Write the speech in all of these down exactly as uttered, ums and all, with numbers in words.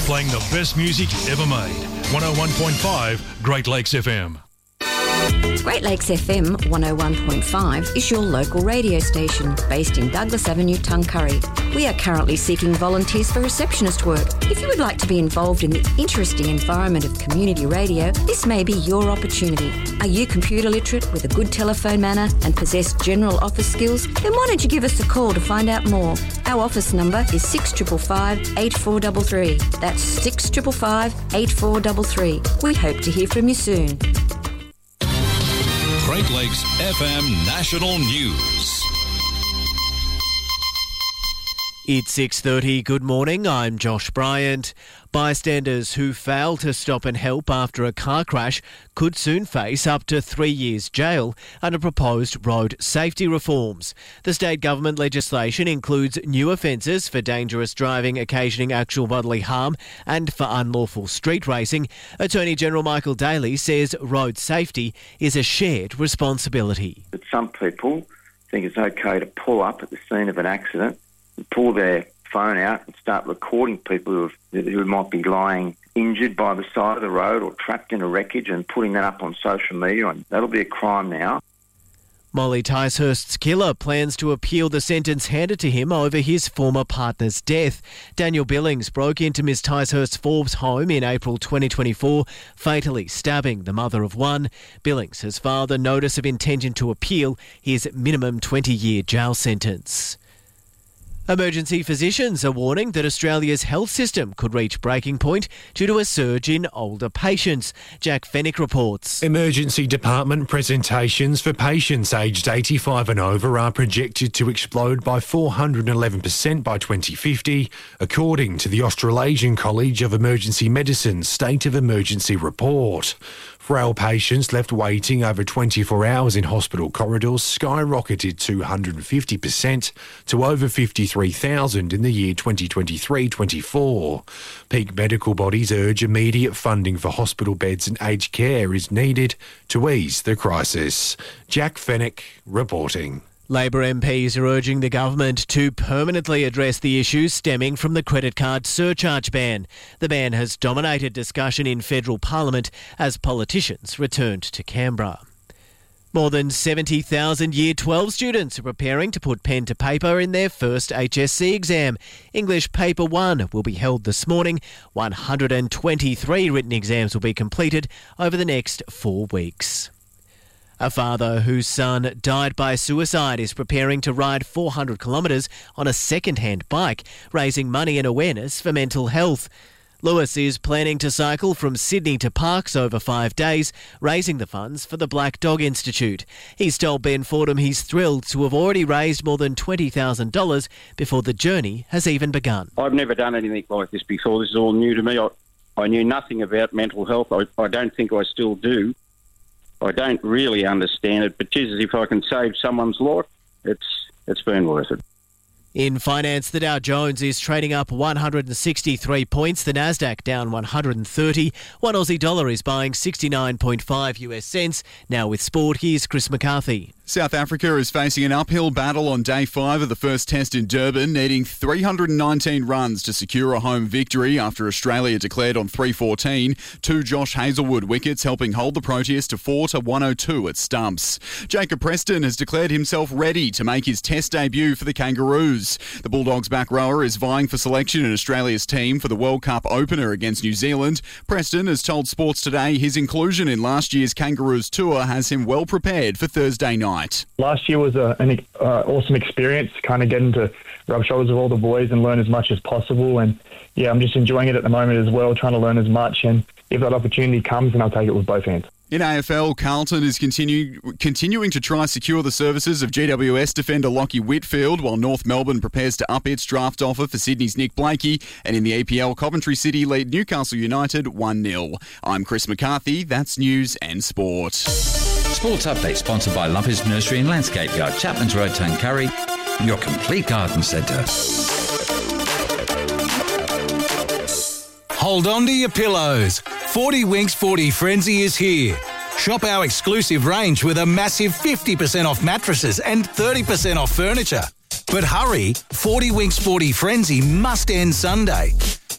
playing the best music ever made. one oh one point five Great Lakes F M. Great Lakes F M one oh one point five is your local radio station based in Douglas Avenue, Tuncurry. We are currently seeking volunteers for receptionist work. If you would like to be involved in the interesting environment of community radio, this may be your opportunity. Are you computer literate with a good telephone manner and possess general office skills? Then why don't you give us a call to find out more? Our office number is six five five, eight four three three. That's six five five, eight four three three. We hope to hear from you soon. Great Lakes F M National News. It's six thirty. Good morning. I'm Josh Bryant. Bystanders who fail to stop and help after a car crash could soon face up to three years jail under proposed road safety reforms. The state government legislation includes new offences for dangerous driving occasioning actual bodily harm and for unlawful street racing. Attorney General Michael Daly says road safety is a shared responsibility. But some people think it's okay to pull up at the scene of an accident, pull their phone out and start recording people who, have, who might be lying injured by the side of the road or trapped in a wreckage and putting that up on social media, and that'll be a crime now. Molly Ticehurst's killer plans to appeal the sentence handed to him over his former partner's death. Daniel Billings broke into Miss Ticehurst's Forbes home in April twenty twenty-four, fatally stabbing the mother of one. Billings has filed a notice of intention to appeal his minimum twenty-year jail sentence. Emergency physicians are warning that Australia's health system could reach breaking point due to a surge in older patients. Jack Fennick reports. Emergency department presentations for patients aged eighty-five and over are projected to explode by four hundred eleven percent by twenty fifty, according to the Australasian College of Emergency Medicine's State of Emergency report. Frail patients left waiting over twenty-four hours in hospital corridors skyrocketed two hundred fifty percent to over fifty-three thousand in the year twenty twenty-three twenty-four. Peak medical bodies urge immediate funding for hospital beds and aged care is needed to ease the crisis. Jack Fennick reporting. Labor M Ps are urging the government to permanently address the issues stemming from the credit card surcharge ban. The ban has dominated discussion in federal parliament as politicians returned to Canberra. More than seventy thousand Year twelve students are preparing to put pen to paper in their first H S C exam. English Paper one will be held this morning. one hundred twenty-three written exams will be completed over the next four weeks. A father whose son died by suicide is preparing to ride four hundred kilometres on a second-hand bike, raising money and awareness for mental health. Lewis is planning to cycle from Sydney to Parkes over five days, raising the funds for the Black Dog Institute. He's told Ben Fordham he's thrilled to have already raised more than twenty thousand dollars before the journey has even begun. I've never done anything like this before. This is all new to me. I, I knew nothing about mental health. I, I don't think I still do. I don't really understand it, but Jesus, if I can save someone's life, it's it's been worth it. In finance, the Dow Jones is trading up one hundred sixty-three points. The Nasdaq down one hundred thirty. One Aussie dollar is buying sixty-nine point five U S cents. Now with sport, here's Chris McCarthy. South Africa is facing an uphill battle on day five of the first test in Durban, needing three hundred nineteen runs to secure a home victory after Australia declared on three fourteen. Two Josh Hazelwood wickets helping hold the Proteas to four to one oh two at stumps. Jacob Preston has declared himself ready to make his test debut for the Kangaroos. The Bulldogs back rower is vying for selection in Australia's team for the World Cup opener against New Zealand. Preston has told Sports Today his inclusion in last year's Kangaroos tour has him well prepared for Thursday night. Last year was a, an uh, awesome experience, kind of getting to rub shoulders with all the boys and learn as much as possible. And yeah, I'm just enjoying it at the moment as well, trying to learn as much. And if that opportunity comes, then I'll take it with both hands. In A F L, Carlton is continue, continuing to try secure the services of G W S defender Lockie Whitfield, while North Melbourne prepares to up its draft offer for Sydney's Nick Blakey. And in the A P L, Coventry City lead Newcastle United one nil. I'm Chris McCarthy. That's News and Sport. Sports Update sponsored by Lumpers Nursery and Landscape Yard, Chapman's Road, Tuncurry, your complete garden centre. Hold on to your pillows. forty Winks forty Frenzy is here. Shop our exclusive range with a massive fifty percent off mattresses and thirty percent off furniture. But hurry, forty Winks forty Frenzy must end Sunday.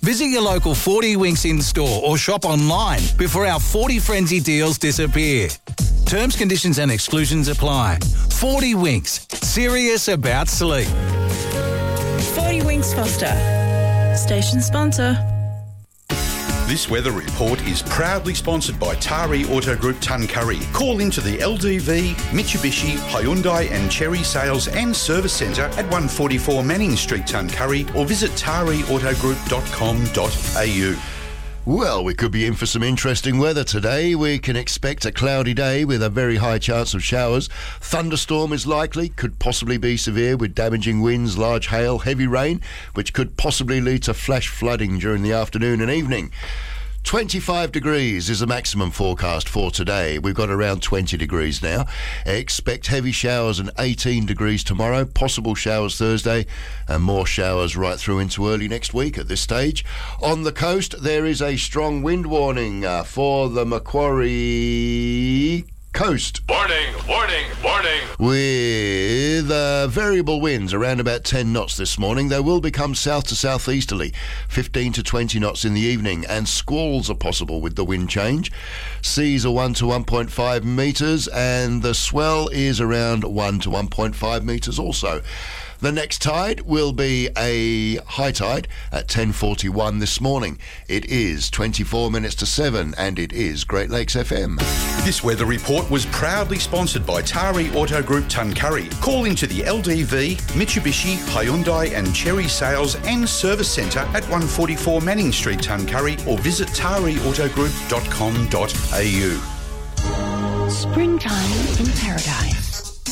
Visit your local forty Winks in-store or shop online before our forty Frenzy deals disappear. Terms, conditions and exclusions apply. forty Winks. Serious about sleep. forty Winks Foster. Station sponsor. This weather report is proudly sponsored by Tari Auto Group Tuncurry. Call into the L D V, Mitsubishi, Hyundai and Cherry Sales and Service Centre at one forty-four Manning Street, Tuncurry, or visit tari auto group dot com dot a u. Well, we could be in for some interesting weather today. We can expect a cloudy day with a very high chance of showers. Thunderstorm is likely, could possibly be severe with damaging winds, large hail, heavy rain, which could possibly lead to flash flooding during the afternoon and evening. twenty-five degrees is the maximum forecast for today. We've got around twenty degrees now. Expect heavy showers and eighteen degrees tomorrow. Possible showers Thursday and more showers right through into early next week at this stage. On the coast, there is a strong wind warning uh, for the Macquarie coast. Warning, warning, warning. With uh, variable winds around about ten knots this morning. They will become south to southeasterly, fifteen to twenty knots in the evening, and squalls are possible with the wind change. Seas are one to one point five metres, and the swell is around one to one point five metres also. The next tide will be a high tide at ten forty-one this morning. It is twenty-four minutes to seven, and it is Great Lakes F M. This weather report was proudly sponsored by Tari Auto Group Tuncurry. Call into the L D V, Mitsubishi, Hyundai and Cherry Sales and Service Centre at one forty-four Manning Street, Tuncurry, or visit tari auto group dot com dot a u. Springtime in paradise.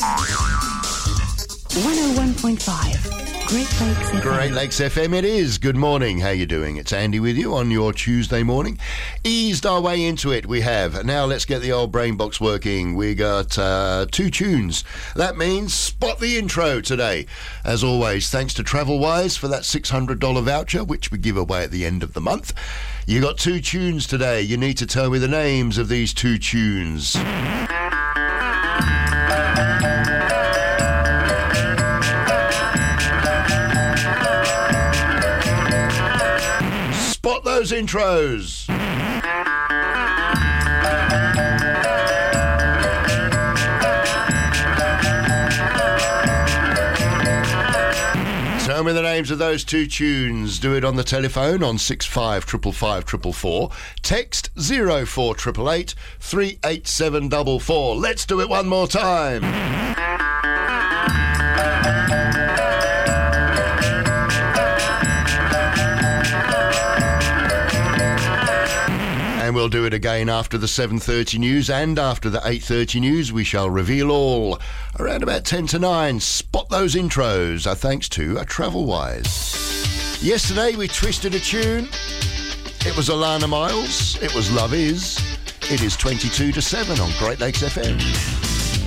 one oh one point five Great Lakes F M. Great Lakes F M it is. Good morning. How you doing? It's Andy with you on your Tuesday morning. Eased our way into it, we have. Now let's get the old brain box working. We got uh, two tunes. That means spot the intro today. As always, thanks to TravelWise for that six hundred dollars voucher, which we give away at the end of the month. You got two tunes today. You need to tell me the names of these two tunes. Spot those intros. Tell me the names of those two tunes. Do it on the telephone on six five five five five four four. Text zero four eight eight eight three eight seven four four. Let's do it one more time. And we'll do it again after the seven thirty news and after the eight thirty news. We shall reveal all around about ten to nine. Spot those intros are thanks to a TravelWise. Yesterday we twisted a tune. It was Alana Miles. It was Love Is. It is twenty-two to seven on Great Lakes F M.